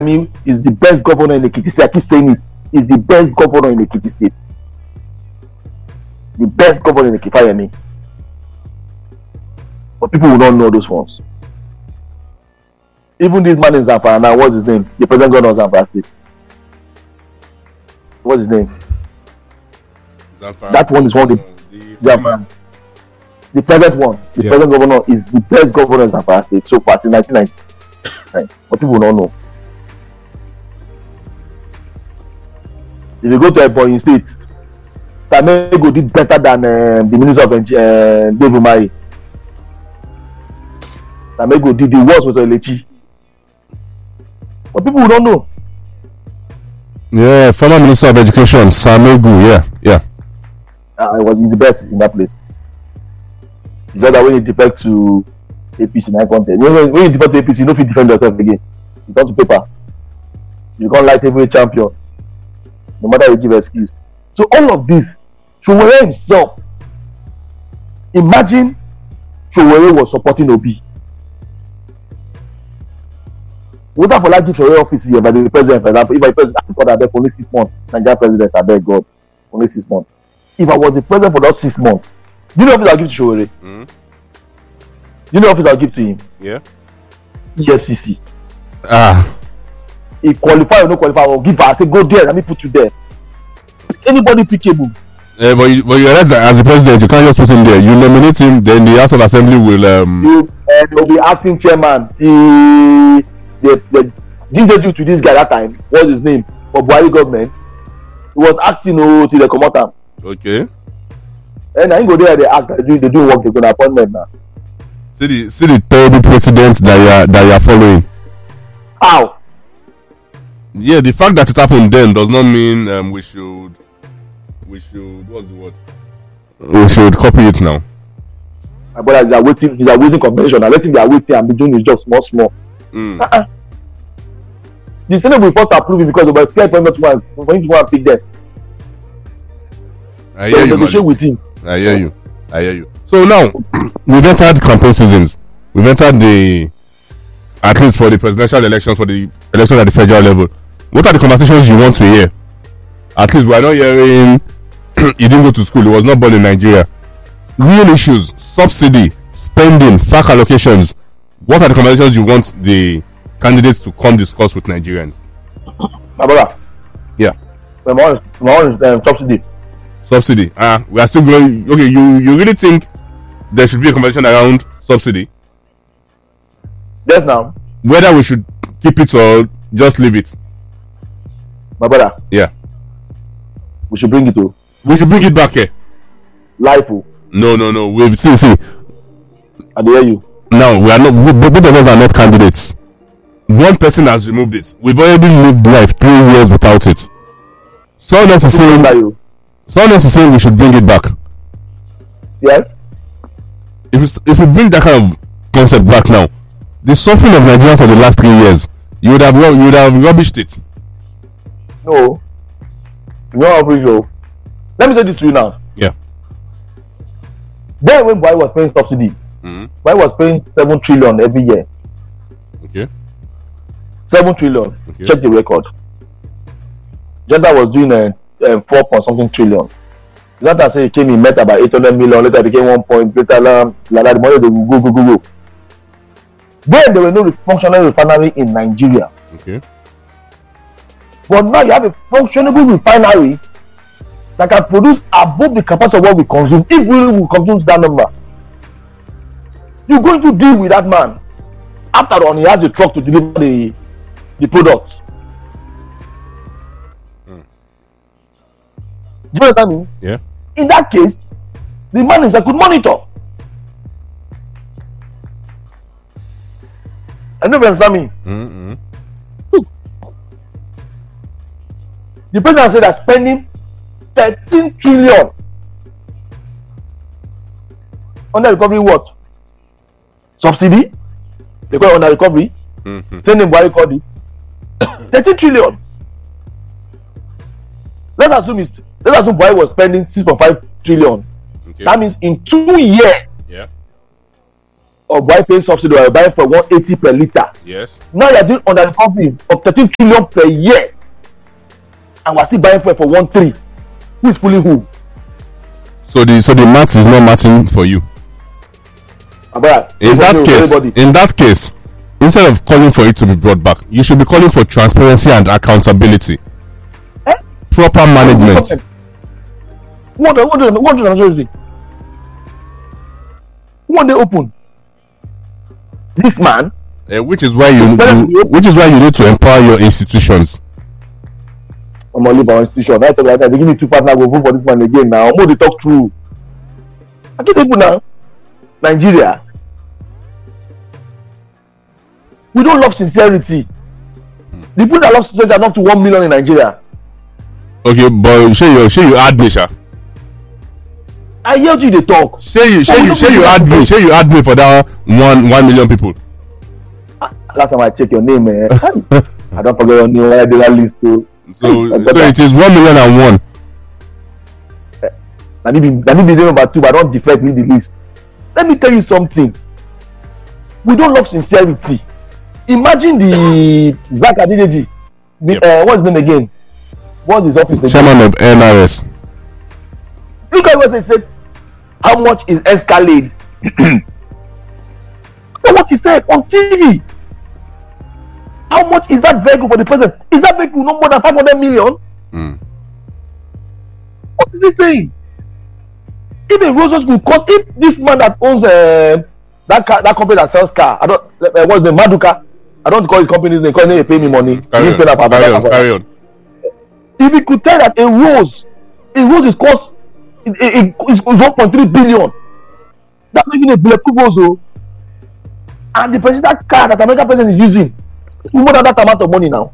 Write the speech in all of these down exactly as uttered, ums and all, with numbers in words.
Fayemi is the best governor in Ekiti State. I keep saying it. Is the best governor in Ekiti State. The best governor in Ekiti Fayemi. But people will not know those ones. Even this man in Zamfara now, what's his name? The present governor of Zamfara State. What's his name? Zamfara. That one is one of the, the, Zamfara. The present one, the yeah. present governor is the best governor in Zamfara State so far since nineteen ninety. Right. But people will not know. If you go to Ebonyi State, Samego did better than uh, the Minister of uh, Dave Umahi. Samego did the worst with Olechi. But people will not know. Yeah, former Minister of Education, Samegu, yeah, yeah. Uh, I was the best in that place. It's not that when you defect to A P C nine content. When, when you defect to A P C, you don't fit defend yourself again. You come to paper. You can't light every champion. No matter you give excuse. So all of this, Sowore himself, imagine Sowore was supporting Obi. What if I give Sowore office here by the president, for example, if I president for that for only six months, Nigerian president, I beg God, only six months. If I was the president for those six months, you know office I'll give to Sowore? Mm-hmm. You know office I'll give to him? Yeah. E F C C. Ah. He qualify or no qualify, I'll give her. I say go there, let me put you there. Anybody pickable. Uh, but you, but you realize that as the president, you can't just put him there. You nominate him, then the House of Assembly will. Um... You uh, will be acting chairman. The the the didn't do to this guy that time. What's his name? For Buhari government, he was acting oh till they come out. Okay. And I go there. They act. They do. They do work. They go to appointment now. See the see the terrible precedent that you are that you are following. How? Yeah, the fact that it happened then does not mean um, we should we should what's the word? We should copy it now. My brother, they are waiting. They are waiting convention. I let him. They are waiting and be doing his job small, small. Mm. Uh-uh. The Senate will first approve it because of my fair appointment to for him to go and pick them. I hear so you. Negotiate with him. I hear you. I hear you. So now we've entered campaign seasons. We've entered the at least for the presidential elections, for the elections at the federal level. What are the conversations you want to hear? At least we are not hearing he didn't go to school, he was not born in Nigeria. Real issues, subsidy, spending, F A C allocations. What are the conversations you want the candidates to come discuss with Nigerians? My brother. Yeah. My own, my own um, subsidy. Subsidy. Ah, uh, we are still going. Okay, you you really think there should be a conversation around subsidy? Yes, now. Whether we should keep it or just leave it. My brother. Yeah. We should bring it to. We should bring it back here. Life. No, no, no. We see, see. I hear you. Now we are not. We, both of us are not candidates. One person has removed it. We've already lived life three years without it. Someone else is saying. Someone else is saying we should bring it back. Yes. If we, if we bring that kind of concept back now, the suffering of Nigerians for the last three years, you would have you would have rubbished it. No. No, appreciate. Let me say this to you now. Yeah. Then when Buhari was paying subsidy, mm-hmm. Buhari was paying seven trillion every year. Okay. Seven trillion. Okay. Check the record. Jenta was doing a, a four point something trillion. Jenta say he came in met about eight hundred million. Later became one point. Later, like that, the money they will go go go go. Then there were no functional refinery in Nigeria. Okay. But now you have a functional refinery that can produce above the capacity of what we consume. If we will consume that number, you're going to deal with that man. After all, he has a truck to deliver the the product. Mm. Do you understand me? Yeah. In that case, the man himself could monitor. I know you understand me. Mm-hmm. The president said that spending thirteen trillion on the recovery what? Subsidy? They call it on the recovery. Mm-hmm. Sending Buhari called it thirteen trillion. Let's assume it's let's assume Buhari was spending six point five trillion. Okay. That means in two years, yeah, of why paying subsidy or buying for one eighty per litre. Yes. Now you're doing under recovery of thirteen trillion per year, and we're still buying for for one three. Who is fooling who? So the so the maths is not matching for you. Abara, In that case, everybody. in that case, instead of calling for it to be brought back, you should be calling for transparency and accountability, Eh? proper management. What the what the what the transparency? When they open, this man. Uh, which is why you, you which is why you need to empower your institutions. I'm gonna leave our institution. Right away, they give me two partners. Go vote for this man again now. I'm going to talk through. I get people now. Nigeria. We don't love sincerity. The people that love sincerity are not to one million in Nigeria. Okay, but shey you shey you add me, sha. I heard you they talk. Shey you shey you shey you add me, shey you add me for that one one million people. Last time I check your name, eh, I don't forget your name. I did that list too. So so it is one million and one. I need be I need be number two, but I don't defect me the list. Let me tell you something. We don't love sincerity. Imagine the Zach Adedeji. The yep. uh, what's his name again? What's his office name? Chairman of N R S. Look at what he said. How much is Escalade? Look at what he said on T V. How much is that vehicle for the president? Is that vehicle no more than five hundred million? Mm. What is he saying? If a Rolls Royce could cost, if this man that owns uh, that car, that company that sells car, I don't, uh, what's the Maduka? I don't call his company's name because they pay me money. Carry on, carry on, carry on. If he could tell that a Rolls, a Rolls is cost, it, it, it, it's one point three billion. That's making a bulletproof also. And the presidential car that American president is using, more than that amount of money now.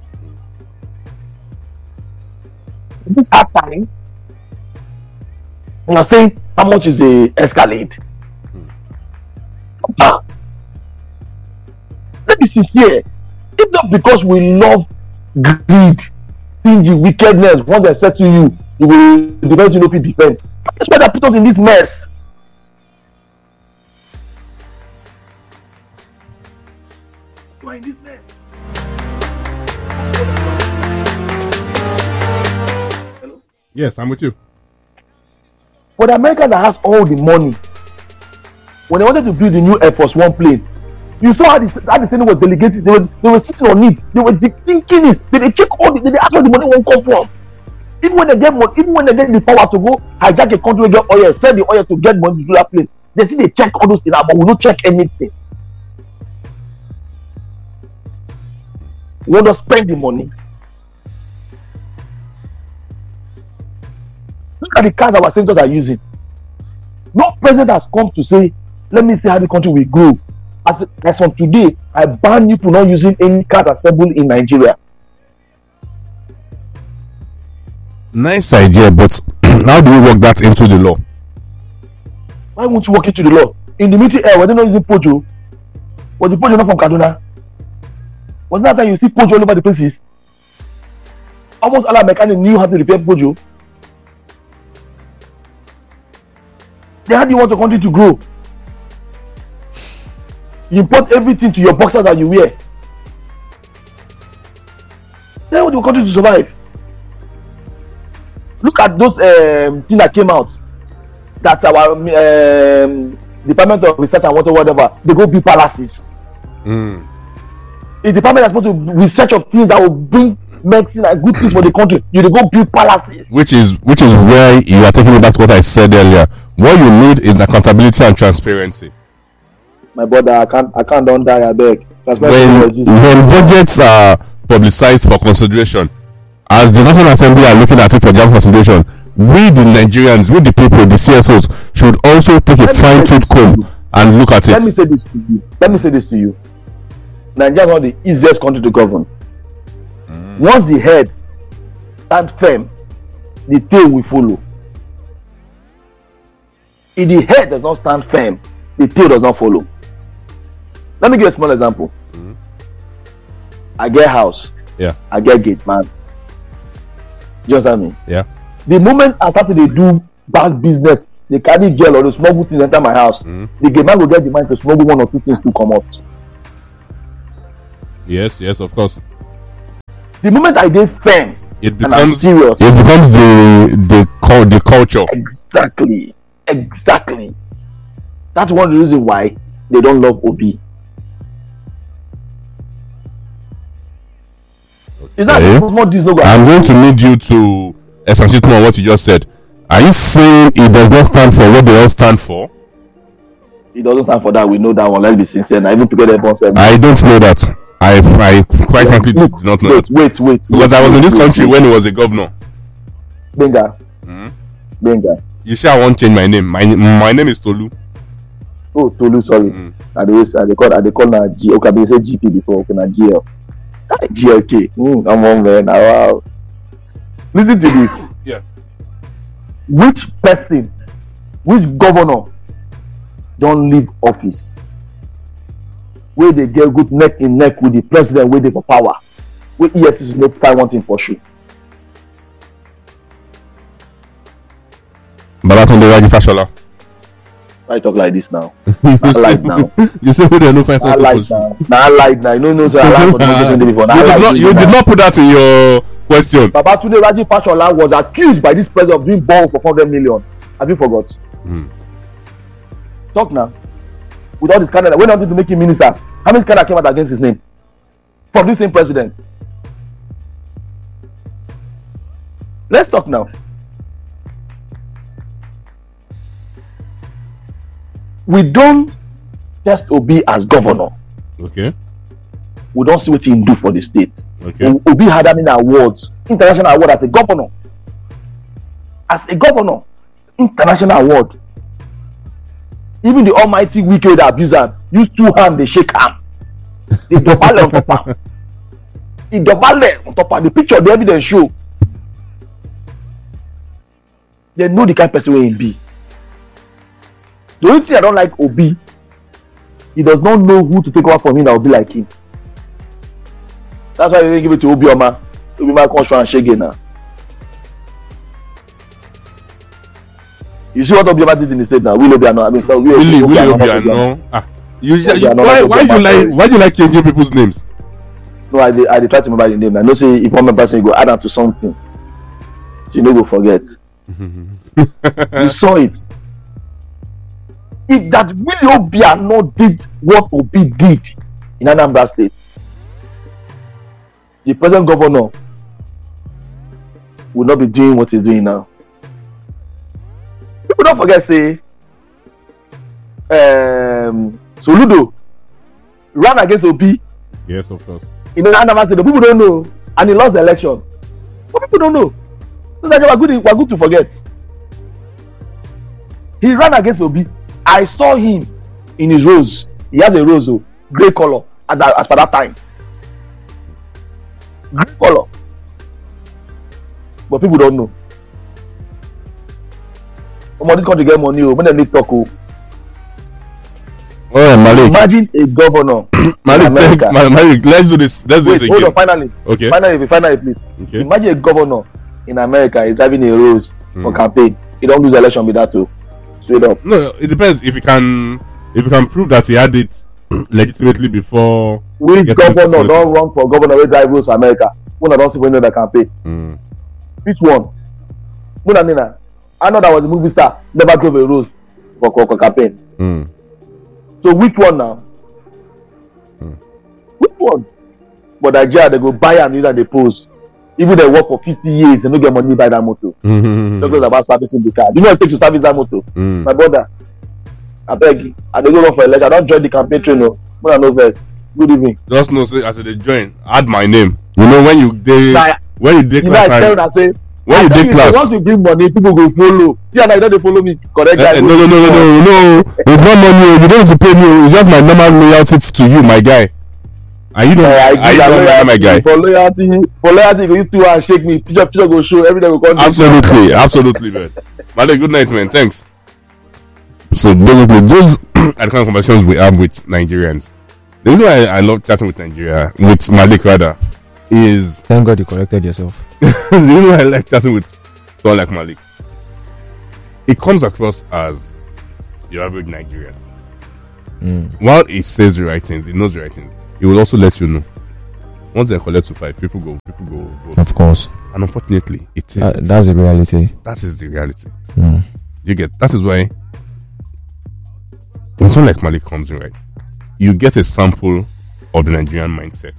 This hard time, you are saying how much is the Escalade? Hmm. Ah. Let me be sincere. It's not because we love greed, stingy, wickedness. Once they say to you, you will defend, you know, people defend. That's why they put us in this mess. Why in this mess? Hello? Yes, I'm with you. For the America that has all the money, when they wanted to build the new Air Force One plane, you saw how the, how the Senate was delegated. They were, they were sitting on it. They were thinking it. They, they check all the. They, they ask where the money won't come from. Even when they get money, even when they get the power to go hijack a country and get oil, sell the oil to get money to do that plane, they see they check all those things out, but we don't check anything. We want to spend the money. Look at the cars our senators are using. No president has come to say, let me see how the country will grow. As, as from today, I ban you from not using any car assembled in Nigeria. Nice idea, but how do we work that into the law? Why won't you work into the law? In the military air, were they not using Pojo? Was the Pojo not from Kaduna? Was that time you see Pojo all over the places? Almost all our mechanics knew how to repair Pojo. Then how do you want the country to grow? You import everything to your boxers that you wear. Then how do you want the country to survive? Look at those um, things that came out. That our um, Department of Research and Water, whatever, they go build palaces. Mm. A department that's supposed to research of things that will bring medicine and good things for the country. You they go build palaces. Which is which is where you are taking me back to what I said earlier. What you need is accountability and transparency. My brother, I can't I can't don't die, I beg. When, when budgets are publicized for consideration, as the National Assembly are looking at it for joint consideration, we the Nigerians, we the people, the C S Os should also take a fine-tooth comb and look at it. Let me say this to you. Let me say this to you. Nigeria is not the easiest country to govern. Mm. Once the head stands firm, the tail will follow. If the head does not stand firm, the tail does not follow. Let me give you a small example. Mm. I get house. Yeah. I get gate, man. You understand me? Yeah. The moment I started to do bad business, they carry gel or they smuggle things enter my house. Mm. The gay man will get the mind to smuggle one or two things to come out. Yes, yes, of course. The moment I dey firm, It and I'm becomes serious. it becomes the the cul- the culture. Exactly, exactly. That's one of the reasons why they don't love Obi. Is that Okay. more this no go I'm going to need you to expatiate more on what you just said. Are you saying it does not stand for what they all stand for? It doesn't stand for that. We know that one. Let's be sincere. I even together everyone said. I don't know that. I I quite frankly Look, do not know wait, that. wait, wait. Because wait, I was in wait, this wait, country wait. when he was a governor. Benga, Mm-hmm. Benga. You sure I won't change my name? My my name is Tolu. Oh, Tolu, sorry. Mm. I dey I dey call I dey call na G. Okay, they say G P before. Okay, na G L. Ah, G L K. Hmm, come on, man. Ah, wow. Listen to this. Yeah. Which person, which governor, don't leave office? Where they get good neck in neck with the president, where they for power? Where E F C C no find one thing for sure. Balatunde Raji Fashola. Why you talk like this now? you I say, like now. You say who they no find I something like for now. Now I like now. You know, no, so I like for the before. Now you I did like not, this you now. did not put that in your question. Babatunde Raji Fashola was accused by this president of doing bomb for four hundred million. Have you forgot? Hmm. Talk now. With all this Canada, when wanted to make him minister, how many Canada came out against his name? From this same president. Let's talk now. We don't test Obi as governor. Okay. We don't see what he do for the state. Okay. Obi had I mean awards, international award as a governor. As a governor, international award. Even the almighty wicked abuser use two hands, they shake hand. They dobale on top am. He dobale on top am. The picture, the evidence show. They know the kind of person where he be. The only thing I don't like Obi, he does not know who to take over from him that will be like him. That's why they didn't give it to Obi Oma. Obi Oma come show and shake now. You see what Obi Oma did in the state now? Will Obiano. I mean, so Will Really, really Obiano. Obiano. Ah, you, you, Obiano, why, why you Obiano. like, why you like changing people's names? No, I dey I dey try to remember the name. I know say if one person you go add am to something, so you no go forget. You saw it. If that Willie Obiano did what Obi did in Anambra State, the present governor will not be doing what he's doing now. People don't forget, say, um, Soludo ran against Obi Yes, of course. in Anambra State. The people don't know, and he lost the election. But people don't know. So that we're good, we're good to forget. He ran against Obi. I saw him in his rose. He has a rose, oh, grey color at that, as per that time. Grey color. But people don't know. Some of this country get money, oh, when they need talk, oh. Oh, Malik. Imagine a governor. Malik, in America. thank- Malik, Malik, let's do this. Let's do Wait, this hold on, again. finally. Okay. Finally, finally, please. Okay. Imagine a governor in America is driving a rose for Mm. campaign. He don't lose election with that too. Straight up. No, it depends if you can if you can prove that he had it legitimately before. Which getting into governor politics. don't run for governor wey drive rose for America? When I don't see when the campaign. Mm. Which one? Muna Nina. I know that was a movie star, never drove a rose for, for, for campaign. Mm. So which one now? Hmm. Which one? But Nigeria, they go buy and use and they pose. Even they work for fifty years, they don't get money to buy that motor. Mm. Talk about servicing the car. You know what it takes to service that motor? Mm. My brother, I beg you. I don't go run for election. I don't join the campaign train. No, I know first. Good evening. Just know, say as they join, add my name. You know when you dey Nah, when you dey You know, I class tell time. una say, When I you tell dey you, say, class. once you bring money, people go follow. Yeah, now you don't dey follow me. Correct, Eh, guys. eh, no, no, no, no, no, no. It's not money. oh. You don't have to pay me. oh. It's just my normal loyalty f- to you, my guy. Are you not? Uh, I Are you give not loyalty, my guy? For loyalty, for loyalty, you go use two hands shake me. Picture, picture go show. Every day we come. Absolutely, absolutely, man. Malik, good night, man. Thanks. So basically, those are the kind of conversations we have with Nigerians. The reason why I, I love chatting with Nigeria, with Malik rather, is Thank God you corrected yourself. the reason why I like chatting with someone like Malik it comes across as your average Nigerian. Mm. While he says the right things, he knows the right things, he will also let you know. Once they collect to five, people go, people go vote. Of course. And unfortunately, it is. Uh, that's the reality. That is the reality. Mm. You get. That is why when someone like Malik comes in, right, you get a sample of the Nigerian mindset.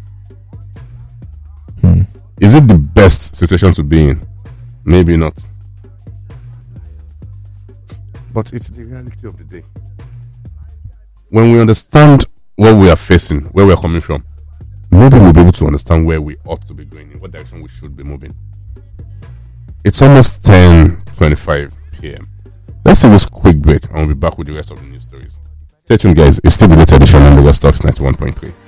Mm. Is it the best situation to be in? Maybe not. But it's the reality of the day. When we understand what we are facing, where we are coming from, maybe we'll be able to understand where we ought to be going, in what direction we should be moving. It's almost ten twenty-five p.m. Let's take this quick break and we'll be back with the rest of the news stories. Stay tuned, guys. It's still the latest edition on Lagos Talks ninety-one point three.